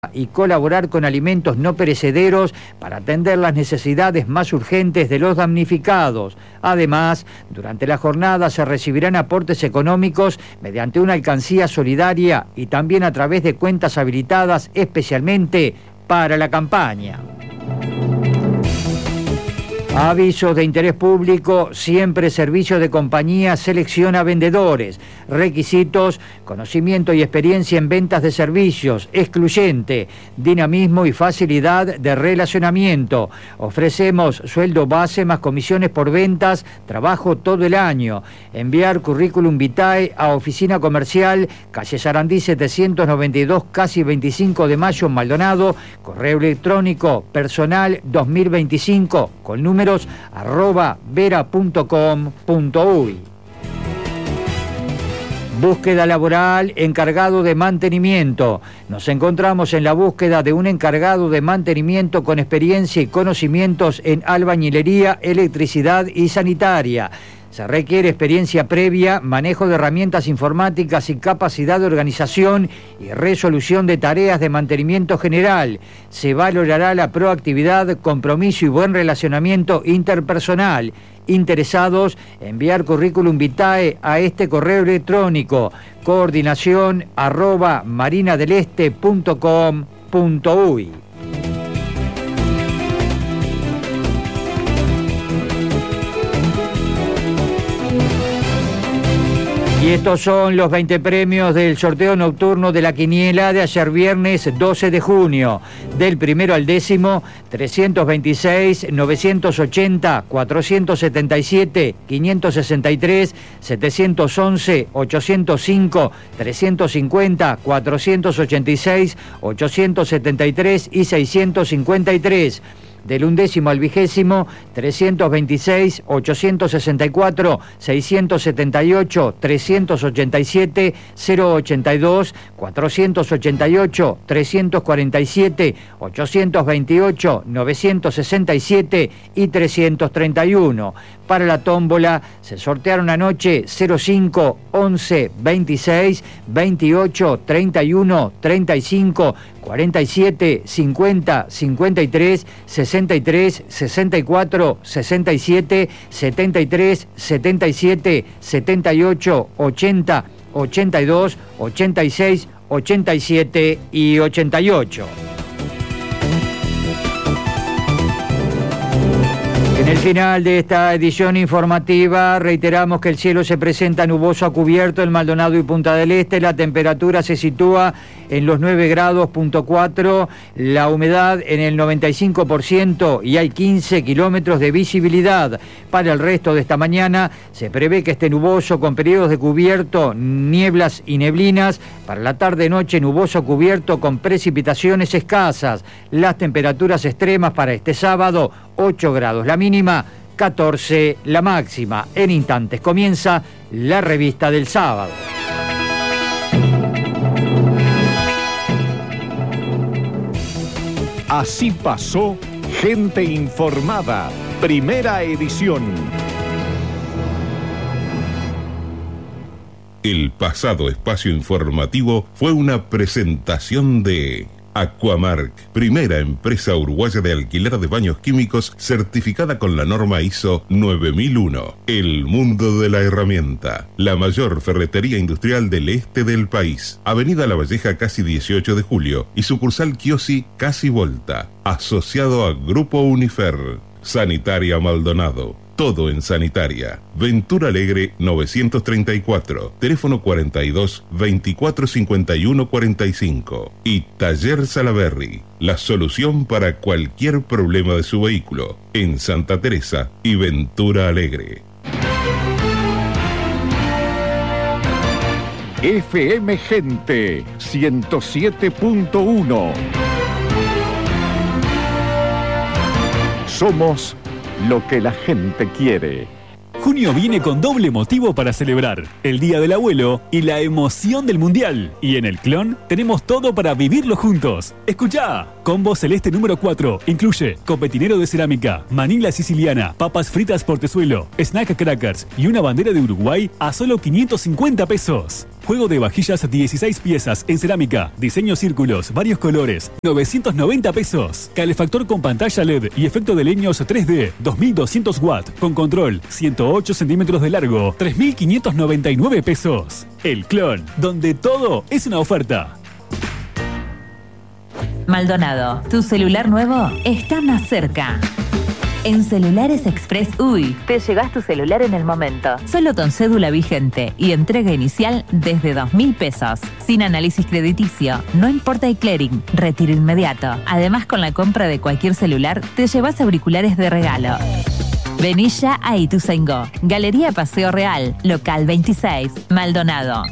y colaborar con alimentos no perecederos para atender las necesidades más urgentes de los damnificados. Además, durante la jornada se recibirán aportes económicos mediante una alcancía solidaria y también a través de cuentas habilitadas especialmente para la campaña. Avisos de interés público, siempre Servicio de Compañía selecciona vendedores. Requisitos: conocimiento y experiencia en ventas de servicios, excluyente, dinamismo y facilidad de relacionamiento. Ofrecemos sueldo base más comisiones por ventas, trabajo todo el año. Enviar currículum vitae a Oficina Comercial, calle Sarandí 792, casi 25 de mayo, Maldonado. Correo electrónico personal 2025 con número @vera.com.uy. Búsqueda laboral, encargado de mantenimiento. Nos encontramos en la búsqueda de un encargado de mantenimiento con experiencia y conocimientos en albañilería, electricidad y sanitaria. Se requiere experiencia previa, manejo de herramientas informáticas y capacidad de organización y resolución de tareas de mantenimiento general. Se valorará la proactividad, compromiso y buen relacionamiento interpersonal. Interesados, enviar currículum vitae a este correo electrónico: coordinación@marinadeleste.com.uy. Y estos son los 20 premios del sorteo nocturno de la quiniela de ayer viernes 12 de junio. Del primero al décimo: 326, 980, 477, 563, 711, 805, 350, 486, 873 y 653. Del undécimo al vigésimo: 326, 864, 678, 387, 082, 488, 347, 828, 967 y 331. Para la tómbola se sortearon anoche 05, 11, 26, 28, 31, 35, 47, 50, 53, 63, 64, 67, 73, 77, 78, 80, 82, 86, 87 y 88. En el final de esta edición informativa reiteramos que el cielo se presenta nuboso a cubierto en Maldonado y Punta del Este. La temperatura se sitúa en los 9 grados, .4, la humedad en el 95% y hay 15 kilómetros de visibilidad. Para el resto de esta mañana se prevé que esté nuboso con periodos de cubierto, nieblas y neblinas. Para la tarde-noche nuboso cubierto con precipitaciones escasas. Las temperaturas extremas para este sábado: 8 grados la mínima, 14 la máxima. En instantes comienza la revista del sábado. Así pasó Gente Informada, primera edición. El pasado espacio informativo fue una presentación de Aquamark, primera empresa uruguaya de alquiler de baños químicos certificada con la norma ISO 9001. El mundo de la herramienta, la mayor ferretería industrial del este del país. Avenida La Valleja, casi 18 de julio y sucursal Chiosi, casi Volta. Asociado a Grupo Unifer. Sanitaria Maldonado. Todo en sanitaria. Ventura Alegre 934, teléfono 42 24 51 45. Y Taller Salaberry, la solución para cualquier problema de su vehículo, en Santa Teresa y Ventura Alegre. FM Gente 107.1. Somos lo que la gente quiere. Junio viene con doble motivo para celebrar: el Día del Abuelo y la emoción del Mundial. Y en el Clon tenemos todo para vivirlo juntos. Escuchá: combo celeste número 4. Incluye copetinero de cerámica, manila siciliana, papas fritas portezuelo, snack crackers y una bandera de Uruguay a solo 550 pesos. Juego de vajillas 16 piezas en cerámica, diseño círculos, varios colores, 990 pesos. Calefactor con pantalla LED y efecto de leños 3D, 2200 watts, con control, 108 centímetros de largo, 3.599 pesos. El Clon, donde todo es una oferta. Maldonado, tu celular nuevo está más cerca. En Celulares Express UI te llevas tu celular en el momento. Solo con cédula vigente y entrega inicial desde 2.000 pesos. Sin análisis crediticio, no importa el clearing, retiro inmediato. Además, con la compra de cualquier celular, te llevas auriculares de regalo. Vení ya a Ituzaingó. Galería Paseo Real, local 26, Maldonado,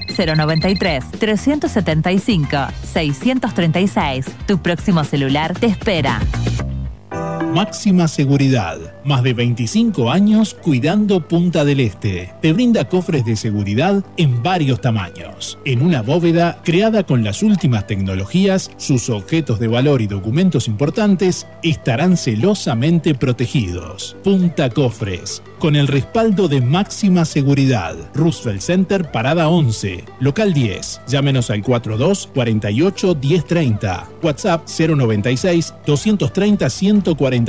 093-375-636. Tu próximo celular te espera. Máxima Seguridad. Más de 25 años cuidando Punta del Este. Te brinda cofres de seguridad en varios tamaños. En una bóveda creada con las últimas tecnologías, sus objetos de valor y documentos importantes estarán celosamente protegidos. Punta Cofres. Con el respaldo de Máxima Seguridad. Roosevelt Center, Parada 11. Local 10. Llámenos al 42 48 1030. WhatsApp 096 230 142.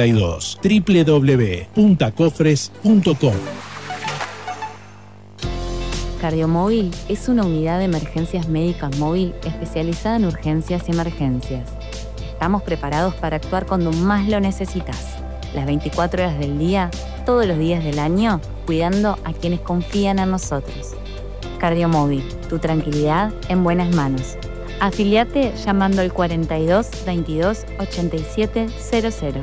www.puntacofres.com. Cardiomóvil es una unidad de emergencias médicas móvil especializada en urgencias y emergencias. Estamos preparados para actuar cuando más lo necesitas. Las 24 horas del día, todos los días del año, cuidando a quienes confían en nosotros. Cardiomóvil, tu tranquilidad en buenas manos. Afiliate llamando al 42 22 87 00.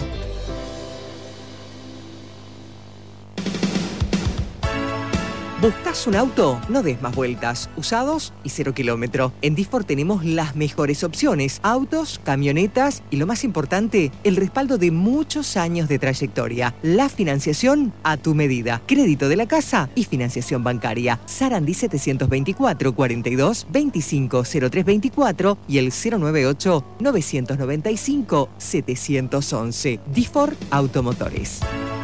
¿Buscas un auto? No des más vueltas. Usados y 0 kilómetro. En Difor tenemos las mejores opciones. Autos, camionetas y lo más importante, el respaldo de muchos años de trayectoria. La financiación a tu medida. Crédito de la casa y financiación bancaria. Sarandí 724 42 25 0324 y el 098 995 711. Difor Automotores.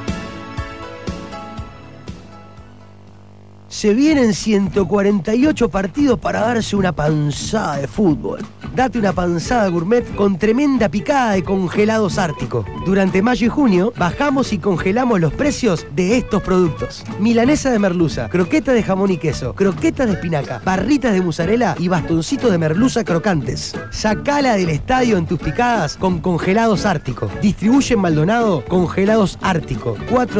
Se vienen 148 partidos para darse una panzada de fútbol. Date una panzada gourmet con tremenda picada de congelados Ártico. Durante mayo y junio bajamos y congelamos los precios de estos productos. Milanesa de merluza, croqueta de jamón y queso, croquetas de espinaca, barritas de mozzarella y bastoncitos de merluza crocantes. Sacala del estadio en tus picadas con congelados Ártico. Distribuye en Maldonado Congelados Ártico.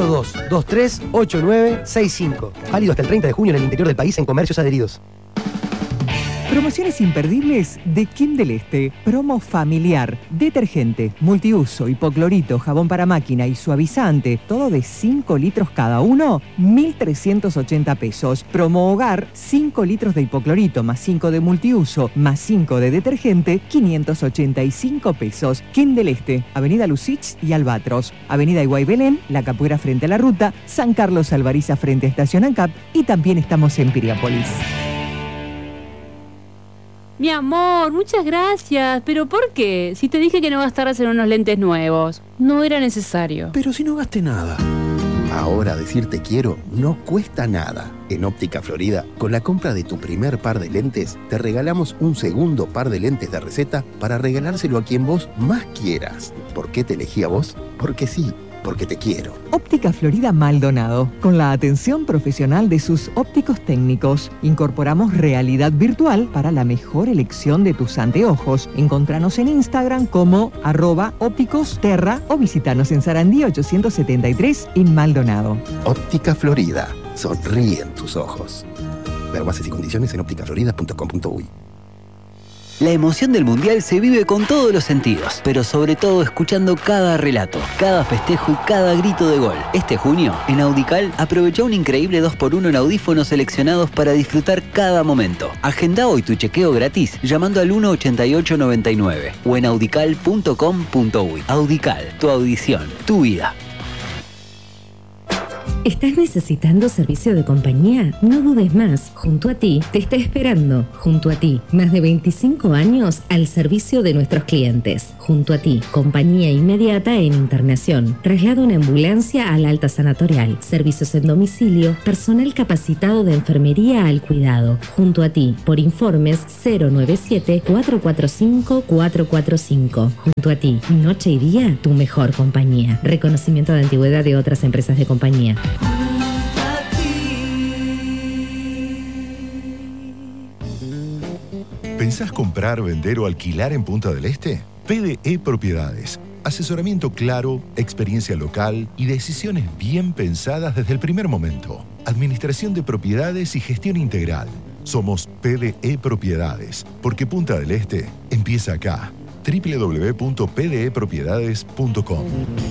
42238965. Válido hasta el 30 de junio en el interior del país en comercios adheridos. Promociones imperdibles de Kim del Este. Promo familiar. Detergente, multiuso, hipoclorito, jabón para máquina y suavizante. Todo de 5 litros cada uno. 1.380 pesos. Promo hogar. 5 litros de hipoclorito más 5 de multiuso más 5 de detergente. 585 pesos. Kim del Este. Avenida Lucich y Albatros. Avenida Iguay Belén. La Capuera frente a la ruta. San Carlos Alvariza frente a Estación ANCAP. Y también estamos en Piriápolis. Mi amor, muchas gracias. ¿Pero por qué? Si te dije que no gastaras en unos lentes nuevos. No era necesario. Pero si no gasté nada. Ahora decir te quiero no cuesta nada. En Óptica Florida, con la compra de tu primer par de lentes, te regalamos un segundo par de lentes de receta para regalárselo a quien vos más quieras. ¿Por qué te elegí a vos? Porque sí. Porque te quiero. Óptica Florida Maldonado. Con la atención profesional de sus ópticos técnicos, incorporamos realidad virtual para la mejor elección de tus anteojos. Encontranos en Instagram como @ópticosterra o visitanos en Sarandí 873 en Maldonado. Óptica Florida. Sonríen tus ojos. Ver bases y condiciones en ópticaflorida.com.uy. La emoción del Mundial se vive con todos los sentidos, pero sobre todo escuchando cada relato, cada festejo y cada grito de gol. Este junio, en Audical, aprovecha un increíble 2x1 en audífonos seleccionados para disfrutar cada momento. Agenda hoy tu chequeo gratis llamando al 18899 o en audical.com.uy. Audical, tu audición, tu vida. ¿Estás necesitando servicio de compañía? No dudes más. Junto a ti te está esperando. Junto a ti, más de 25 años al servicio de nuestros clientes. Junto a ti, compañía inmediata en internación. Traslado en ambulancia al alta sanatorial. Servicios en domicilio. Personal capacitado de enfermería al cuidado. Junto a ti, por informes 097-445-445. Junto a ti, noche y día, tu mejor compañía. Reconocimiento de antigüedad de otras empresas de compañía. ¿Pensás comprar, vender o alquilar en Punta del Este? PDE Propiedades. Asesoramiento claro, experiencia local y decisiones bien pensadas desde el primer momento. Administración de propiedades y gestión integral. Somos PDE Propiedades, porque Punta del Este empieza acá. www.pdepropiedades.com.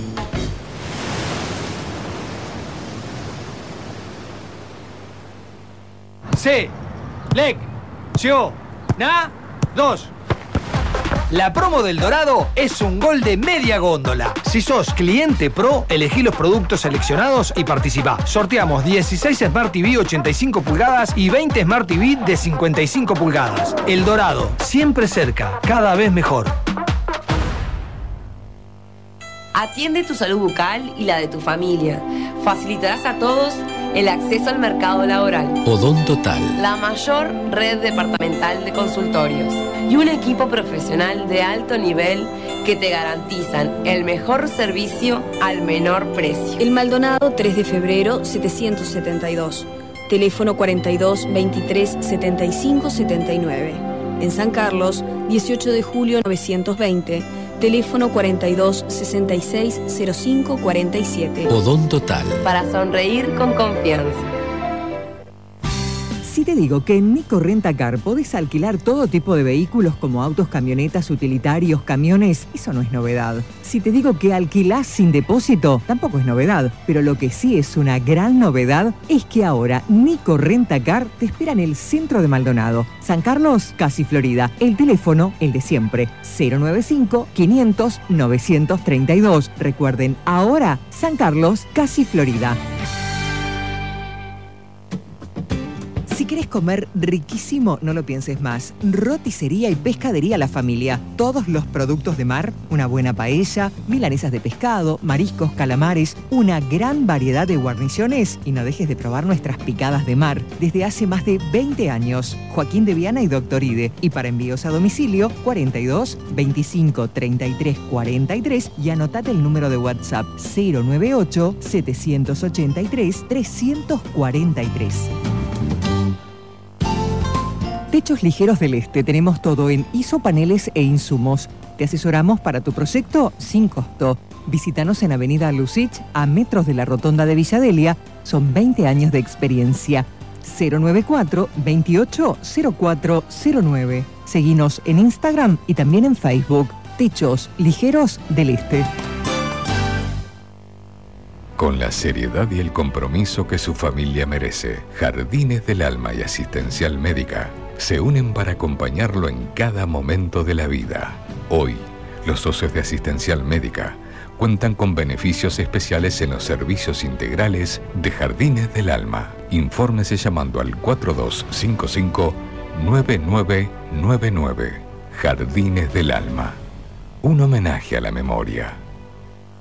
Dos. La promo del Dorado es un gol de media góndola. Si sos cliente pro, elegí los productos seleccionados y participá. Sorteamos 16 Smart TV 85 pulgadas y 20 Smart TV de 55 pulgadas. El Dorado, siempre cerca, cada vez mejor. Atiende tu salud bucal y la de tu familia. Facilitarás a todos el acceso al mercado laboral. Odontotal. La mayor red departamental de consultorios y un equipo profesional de alto nivel que te garantizan el mejor servicio al menor precio. El Maldonado 3 de febrero 772. Teléfono 42 23 75 79. En San Carlos 18 de julio 920. Teléfono 42 66 05 47. Odontotal. Para sonreír con confianza. Si te digo que en Nico Renta Car podés alquilar todo tipo de vehículos como autos, camionetas, utilitarios, camiones, eso no es novedad. Si te digo que alquilás sin depósito, tampoco es novedad. Pero lo que sí es una gran novedad es que ahora Nico Renta Car te espera en el centro de Maldonado. San Carlos, casi Florida. El teléfono, el de siempre, 095-500-932. Recuerden, ahora San Carlos, casi Florida. Si querés comer riquísimo, no lo pienses más. Roticería y pescadería La Familia. Todos los productos de mar, una buena paella, milanesas de pescado, mariscos, calamares, una gran variedad de guarniciones y no dejes de probar nuestras picadas de mar. Desde hace más de 20 años. Joaquín de Viana y Doctor Ide. Y para envíos a domicilio, 42 25 33 43 y anotate el número de WhatsApp 098 783 343. Techos Ligeros del Este. Tenemos todo en isopaneles e insumos. Te asesoramos para tu proyecto sin costo. Visítanos en Avenida Lucich, a metros de la Rotonda de Villadelia. Son 20 años de experiencia. 094 28 0409. Seguinos en Instagram y también en Facebook. Techos Ligeros del Este. Con la seriedad y el compromiso que su familia merece, Jardines del Alma y Asistencial Médica se unen para acompañarlo en cada momento de la vida. Hoy, los socios de Asistencial Médica cuentan con beneficios especiales en los servicios integrales de Jardines del Alma. Infórmese llamando al 4255-9999. Jardines del Alma. Un homenaje a la memoria.